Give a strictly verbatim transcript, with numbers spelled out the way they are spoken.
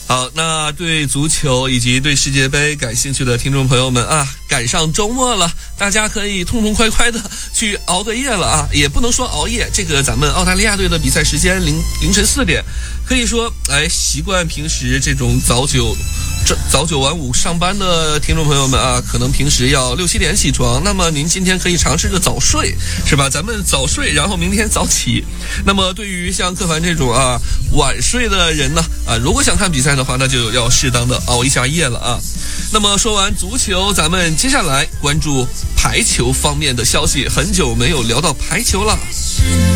好，那对足球以及对世界杯感兴趣的听众朋友们啊，赶上周末了，大家可以痛痛快快的去熬个夜了啊，也不能说熬夜，这个咱们澳大利亚队的比赛时间凌凌晨四点，可以说哎，习惯平时这种早九早九晚五上班的听众朋友们啊，可能平时要六七点起床，那么您今天可以尝试着早睡，是吧？咱们早睡，然后明天早起。那么对于像柯凡这种啊晚睡的人呢，啊，如果想看比赛的话，那就要适当的熬一下夜了啊。那么说完足球，咱们接下来关注排球方面的消息，很久没有聊到排球了。